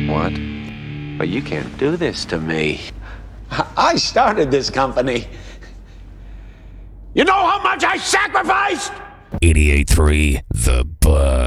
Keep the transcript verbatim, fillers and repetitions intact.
What? But you can't do this to me. I started this company. You know how much I sacrificed? eighty-eight point three The Buzz.